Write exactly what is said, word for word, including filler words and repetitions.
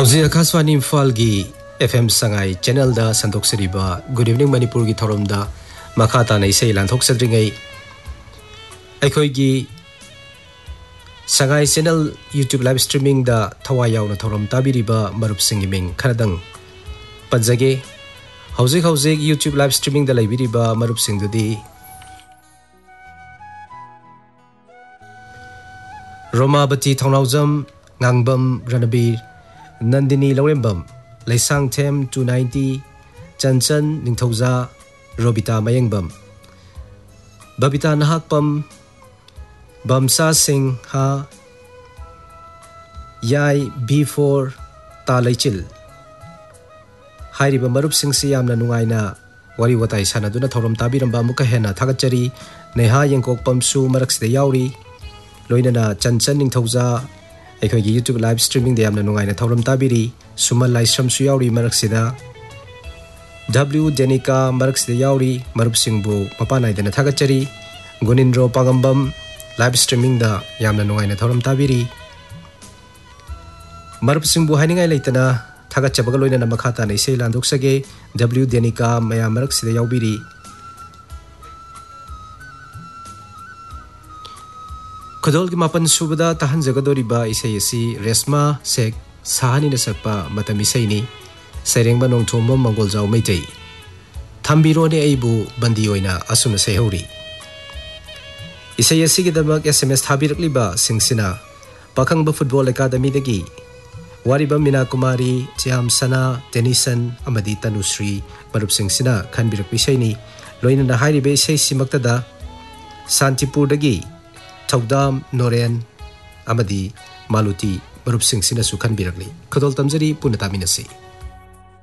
हौजी आकाशवाणी इम्फाल की FM Sangai channel दा संतोक सरीबा good evening Manipur की थौरम दा मखा ताना इसे लांथोक सद्रिंगई अखोई की Sangai channel YouTube live streaming दा थवा यावना थौरम ताबिरिबा मरुप सिंगी मिंग खरदंग पजगे हौजी हौजी यूट्यूब लाइव स्ट्रीमिंग दा लाइबिरिबा मरुप सिंगदुदी रोमाबती Thounaojam ngangbam ranabir nandini lawrembam laisang them two ninety chanchan ningthauza robita mayengbam babita nahakpam bamsa singh ha yai b four talaichil hairiba marup singh si yamna nungaina wari watai sanaduna thorom tabiramba muka hena thagachari neha yengkokpam su marakside yauri loinana chanchan ningthauza अखोई YouTube live streaming दे नुंगाइना थौरम ताबिरी Samuel Laishram सु यावरी मरक्सिदा W जेनिका मरक्सिदा यावरी मरुप सिंगबु मपानाइदना थागचरी गुनिंद्रो पागंबम live streaming दा यामना नुंगाइना थौरम ताबिरी मरुप सिंगबु हाइनिंगाइ लेतना थागचबगा लोइना मखाता नै से लांदोक्सगे W जेनिका मया मरक्सिदा यावबिरी खदोल की मापन सुबदा तहन जगदोरिबा इसेयसी रेशमा शेख साहानी न सकपा मतम इसेनी सेरेंगबा नोंथोम मंगोलजाव मैतै थंबिरोने एबु बंदी ओइना असुन सेहौरी इसेयसी के दमक SMS थाबिरकलिबा सिंगसिना Pakhangba football academy दगी वारिबा Meena Kumari चियाम सना टेनिसन अमदी तनुश्री मरुप सिंगसिना खनबिरकपिसैनी लोइना हाइरिबे इसे सिमक्तदा शांतिपुर दगी थौदाम नोरेन अमदी मालुती मरुप सिंह सिना सुखन बिरगली खदोल तमजरी पुनतामिनसी।